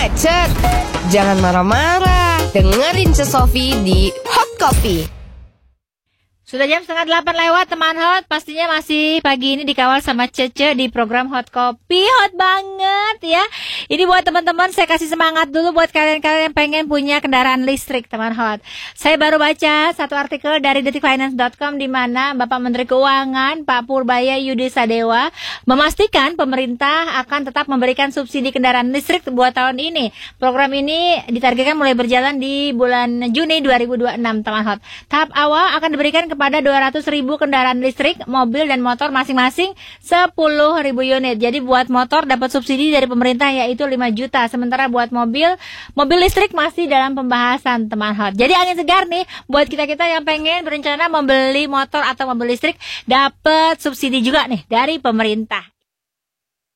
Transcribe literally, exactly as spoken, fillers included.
Cet, jangan marah-marah. Dengerin Ce Sophie di Hot Coffee. Sudah jam setengah delapan lewat, teman Hot. Pastinya masih pagi ini dikawal sama Cece di program Hot Kopi. Hot banget ya. Ini buat teman-teman, saya kasih semangat dulu buat kalian-kalian yang pengen punya kendaraan listrik, teman Hot. Saya baru baca satu artikel dari detik finance dot com di mana Bapak Menteri Keuangan Pak Purbaya Yudi Sadewa memastikan pemerintah akan tetap memberikan subsidi kendaraan listrik buat tahun ini. Program ini ditargetkan mulai berjalan di bulan Juni dua ribu dua puluh enam, teman Hot. Tahap awal akan diberikan ke pada dua ratus ribu kendaraan listrik, mobil dan motor masing-masing sepuluh ribu unit. Jadi buat motor dapat subsidi dari pemerintah yaitu lima juta. Sementara buat mobil, mobil listrik masih dalam pembahasan, teman Hot. Jadi angin segar nih buat kita-kita yang pengen berencana membeli motor atau mobil listrik, dapat subsidi juga nih dari pemerintah.